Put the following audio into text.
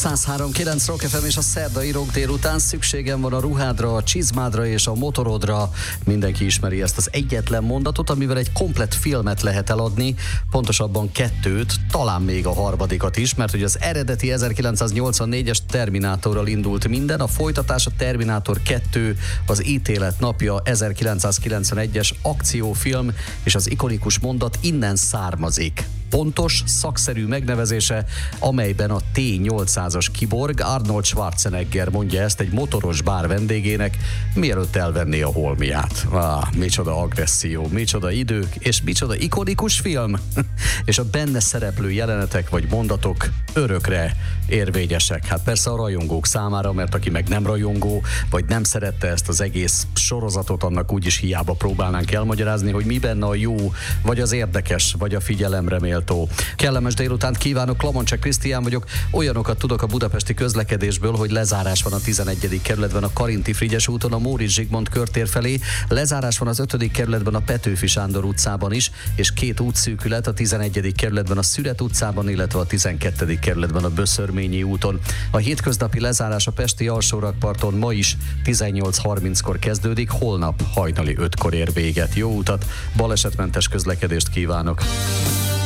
103.9 Rock FM és a szerdai Rock délután. Szükségem van a ruhádra, a csizmádra és a motorodra. Mindenki ismeri ezt az egyetlen mondatot, amivel egy komplett filmet lehet eladni, pontosabban kettőt, talán még a harmadikat is, mert ugye az eredeti 1984-es Terminátorral indult minden, a folytatás a Terminátor 2, az ítélet napja 1991-es akciófilm, és az ikonikus mondat innen származik. Pontos, szakszerű megnevezése, amelyben a T-800-as kiborg Arnold Schwarzenegger mondja ezt egy motoros bár vendégének, mielőtt elvenné a holmiát. Micsoda agresszió, micsoda idők, és micsoda ikonikus film. És a benne szereplő jelenetek vagy mondatok örökre érvényesek. Hát persze a rajongók számára, mert aki meg nem rajongó, vagy nem szerette ezt az egész sorozatot, annak úgyis hiába próbálnánk elmagyarázni, hogy mi benne a jó, vagy az érdekes, vagy a figyelemre méltó. Kellemes délutánt kívánok, Klamoncsek Krisztián vagyok. Olyanokat tudok a budapesti közlekedésből, hogy lezárás van a 11. kerületben a Karinti-Frigyes úton, a Móricz Zsigmond körtér felé, lezárás van az 5. kerületben a Petőfi Sándor utcában is, és 2 útszűkület a 11. kerületben a Szüret utcában, illetve a 12. kerületben a Böszörményi úton. A hétköznapi lezárás a pesti alsórakparton ma is 18:30-kor kezdődik, holnap hajnali 5-kor ér véget. Jó utat, balesetmentes közlekedést kívánok!